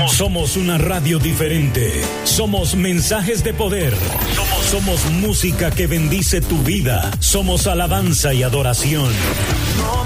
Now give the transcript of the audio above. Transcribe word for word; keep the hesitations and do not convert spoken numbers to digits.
Somos, somos una radio diferente. Somos mensajes de poder. Somos, somos música que bendice tu vida. Somos alabanza y adoración.